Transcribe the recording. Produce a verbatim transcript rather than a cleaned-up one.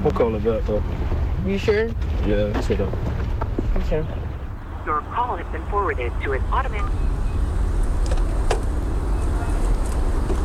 I'll call it back, though. You sure? Yeah, it's it up. Okay. Your call has been forwarded to an automatic...